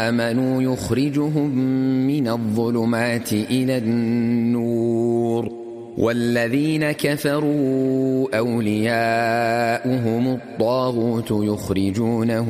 آمنوا يخرجهم من الظلمات إلى النور، والذين كفروا أولياؤهم الطاغوت يخرجونهم